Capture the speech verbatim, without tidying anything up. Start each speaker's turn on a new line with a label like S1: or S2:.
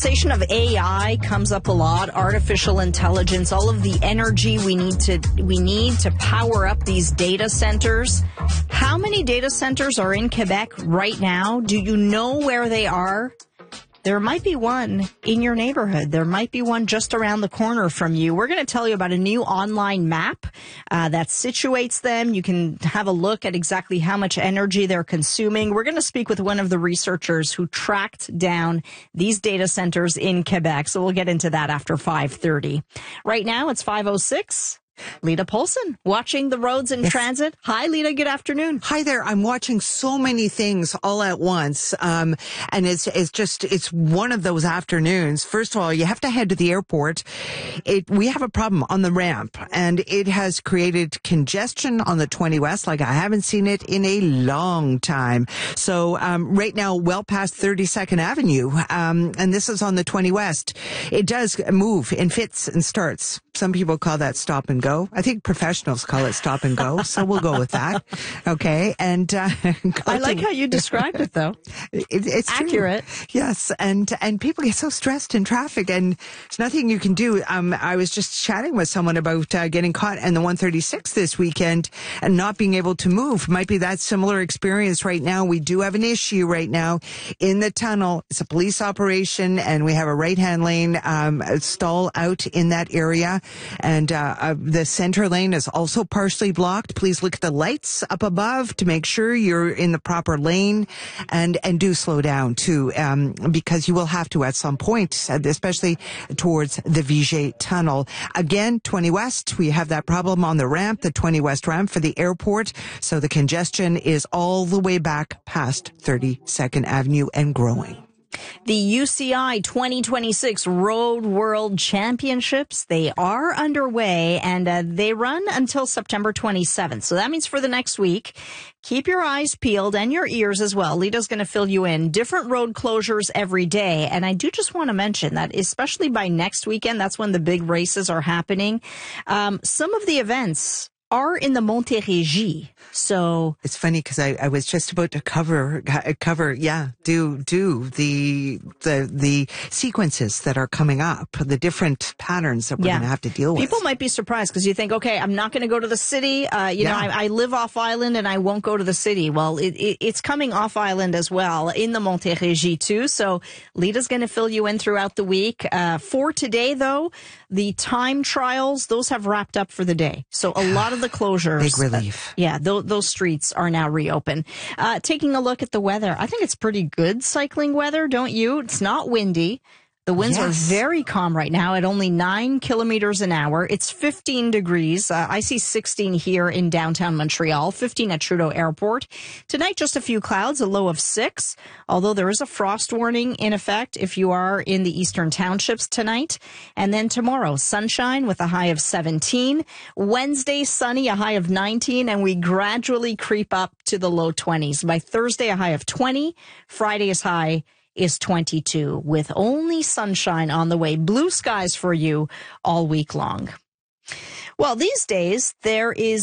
S1: conversation of A I comes up a lot, artificial intelligence, all of the energy we need to we need to power up these data centers. How many data centers are in Quebec right now? Do you know where they are? There might be one in your neighborhood. There might be one just around the corner from you. We're going to tell you about a new online map uh, that situates them. You can have a look at exactly how much energy they're consuming. We're going to speak with one of the researchers who tracked down these data centers in Quebec. So we'll get into that after five thirty. Right now, it's five oh six. Lita Polson, watching the roads in yes. transit. Hi, Lita. Good afternoon.
S2: Hi there. I'm watching so many things all at once. Um, and it's, it's just, it's one of those afternoons. First of all, you have to head to the airport. It, we have a problem on the ramp, and it has created congestion on the twenty West like I haven't seen it in a long time. So, um, right now, well past thirty-second Avenue, um, and this is on the twenty West. It does move in fits and starts. Some people call that stop and go. I think professionals call it stop and go, so we'll go with that. Okay, and uh,
S1: I like how you described it, though.
S2: It, it's
S1: accurate.
S2: True. Yes, and and people get so stressed in traffic, and there's nothing you can do. Um, I was just chatting with someone about uh, getting caught in the one thirty-six this weekend and not being able to move. Might be that similar experience right now. We do have an issue right now in the tunnel. It's a police operation, and we have a right-hand lane um, stall out in that area. And uh, uh, the center lane is also partially blocked. Please look at the lights up above to make sure you're in the proper lane, and and do slow down too, um, because you will have to at some point, especially towards the Viger Tunnel. Again, twenty West, we have that problem on the ramp, the twenty West ramp for the airport. So the congestion is all the way back past thirty-second Avenue and growing.
S1: The U C I twenty twenty-six Road World Championships, they are underway, and uh, they run until September twenty-seventh. So that means for the next week, keep your eyes peeled and your ears as well. Lita's going to fill you in. Different road closures every day. And I do just want to mention that, especially by next weekend, that's when the big races are happening. Um, some of the events are in the Montérégie. So
S2: it's funny because I, I was just about to cover cover yeah do do the the the sequences that are coming up, the different patterns that we're yeah. going to have to deal with.
S1: People might be surprised because you think, okay, I'm not going to go to the city. Uh, you yeah. know, I, I live off island and I won't go to the city. Well, it, it, it's coming off island as well in the Montérégie too. So Lita's going to fill you in throughout the week. Uh, for today, though, the time trials, those have wrapped up for the day. So a lot of the closures.
S2: Big relief.
S1: Uh, yeah, th- those streets are now reopened. Uh, taking a look at the weather, I think it's pretty good cycling weather, don't you? It's not windy. The winds yes. are very calm right now at only nine kilometers an hour. It's fifteen degrees. Uh, I see sixteen here in downtown Montreal, fifteen at Trudeau Airport. Tonight, just a few clouds, a low of six, although there is a frost warning in effect if you are in the eastern townships tonight. And then tomorrow, sunshine with a high of seventeen. Wednesday, sunny, a high of nineteen, and we gradually creep up to the low twenties. By Thursday, a high of twenty. Friday's high is twenty-two, with only sunshine on the way. Blue skies for you all week long. Well, these days, there is